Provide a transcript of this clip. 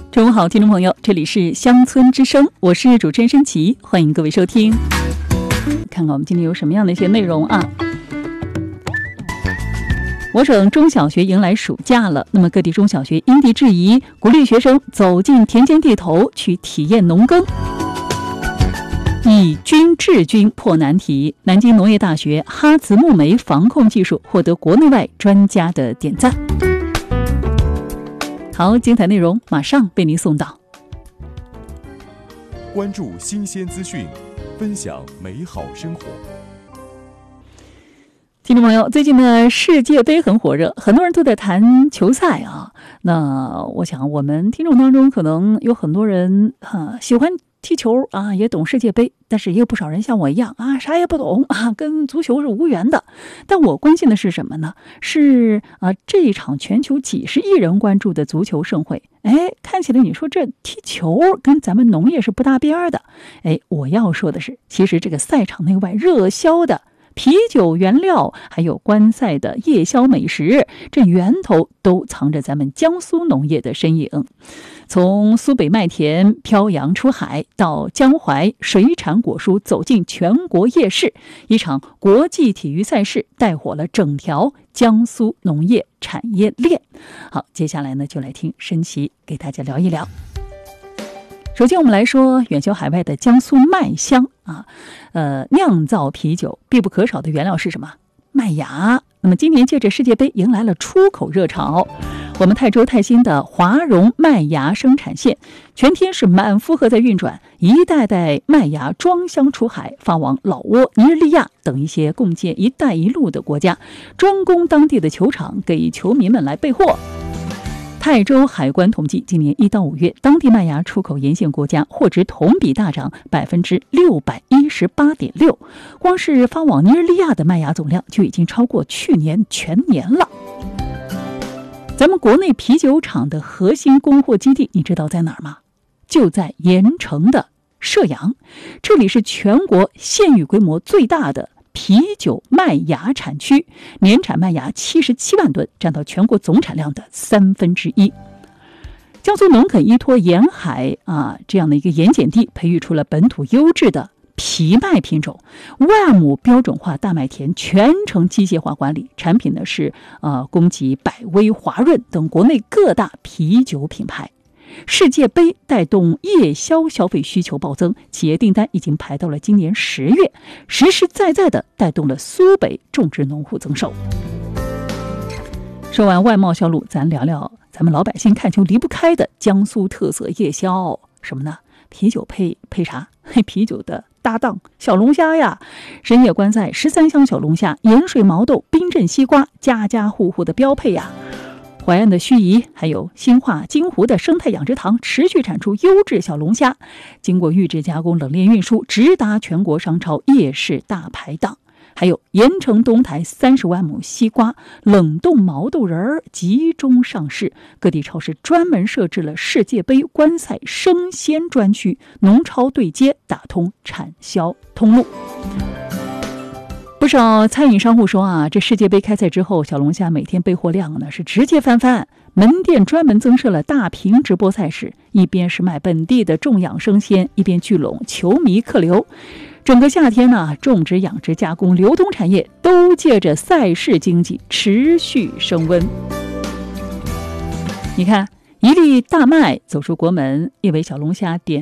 中午好，听众朋友，这里是乡村之声，我是主持人申琪，欢迎各位收听。看看我们今天有什么样的一些内容啊？我省中小学迎来暑假了，那么各地中小学因地制宜，鼓励学生走进田间地头去体验农耕。以菌治菌破难题，南京农业大学哈茨木霉防控技术获得国内外专家的点赞。好，精彩内容马上为您送到。 关注新鲜资讯，分享美好生活。 听众朋友，最近的世界杯很火热，很多人都在谈球赛啊。那我想我们听众当中可能有很多人喜欢踢球啊，也懂世界杯，但是也有不少人像我一样啊，啥也不懂啊，跟足球是无缘的。但我关心的是什么呢？是这一场全球几十亿人关注的足球盛会，看起来你说这踢球跟咱们农业是不搭边的。我要说的是，其实这个赛场内外热销的啤酒原料，还有观赛的夜宵美食，这源头都藏着咱们江苏农业的身影。从苏北麦田漂洋出海，到江淮水产果蔬走进全国夜市，一场国际体育赛事带火了整条江苏农业产业链。好，接下来呢，就来听申琪给大家聊一聊。首先我们来说远销海外的江苏麦香啊，酿造啤酒必不可少的原料是什么？麦芽。那么今年借着世界杯迎来了出口热潮，我们泰州泰兴的华荣麦芽生产线全天是满负荷在运转，一袋袋麦芽装箱出海，发往老挝、尼日利亚等一些共建一带一路的国家，专供当地的球场给球迷们来备货。泰州海关统计，今年1到5月，当地麦芽出口沿线国家货值同比大涨618.6%，光是发往尼日利亚的麦芽总量就已经超过去年全年了。咱们国内啤酒厂的核心供货基地，你知道在哪儿吗？就在盐城的射阳，这里是全国县域规模最大的啤酒麦芽产区，年产麦芽77万吨，占到全国总产量的1/3。江苏农垦依托沿海这样的一个盐碱地，培育出了本土优质的皮麦品种，万亩标准化大麦田全程机械化管理，产品呢是供给百威、华润等国内各大啤酒品牌。世界杯带动夜宵消费需求暴增，企业订单已经排到了今年10月，实实在在的带动了苏北种植农户增收。说完外贸销路，咱聊聊咱们老百姓看球离不开的江苏特色夜宵，什么呢？啤酒配啥？啤酒的搭档小龙虾呀，深夜观赛13箱小龙虾，盐水毛豆、冰镇西瓜，家家户户的标配呀。淮安的盱眙，还有兴化、金湖的生态养殖塘，持续产出优质小龙虾，经过预制加工、冷链运输，直达全国商超、夜市大排档。还有盐城东台30万亩西瓜冷冻毛豆仁集中上市，各地超市专门设置了世界杯观赛生鲜专区，农超对接，打通产销通路。不少餐饮商户说这世界杯开赛之后，小龙虾每天备货量呢是直接翻番，门店专门增设了大屏直播赛事，一边是卖本地的种养生鲜，一边聚拢球迷客流。整个夏天呢，种植、养殖、加工、流通产业都借着赛事经济持续升温。你看，一粒大麦走出国门，一尾小龙虾点